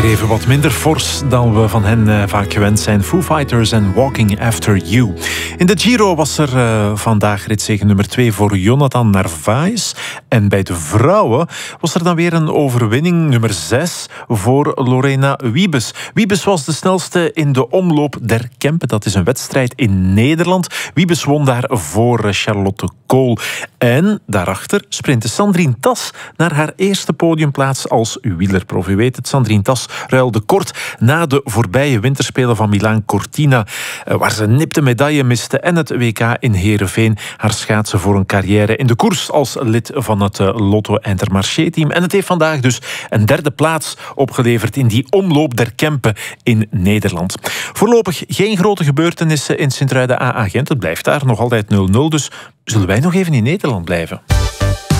Weer even wat minder fors dan we van hen vaak gewend zijn. Foo Fighters en Walking After You. In de Giro was er vandaag ritzege nummer 2 voor Jonathan Narvaez. En bij de vrouwen was er dan weer een overwinning nummer 6 voor Lorena Wiebes. Wiebes was de snelste in de omloop der Kempen. Dat is een wedstrijd in Nederland. Wiebes won daar voor Charlotte Kool. En daarachter sprintte Sandrine Tas naar haar eerste podiumplaats als wielerprof. U weet het, Sandrine Tas ruilde kort na de voorbije winterspelen van Milaan Cortina, waar ze nipte medaille miste, en het WK in Heerenveen, haar schaatsen voor een carrière in de koers als lid van het Lotto Intermarché-team. En het heeft vandaag dus een derde plaats opgeleverd in die omloop der Kempen in Nederland. Voorlopig geen grote gebeurtenissen in Sint-Truiden AA Gent. Het blijft daar nog altijd 0-0, dus zullen wij nog even in Nederland blijven.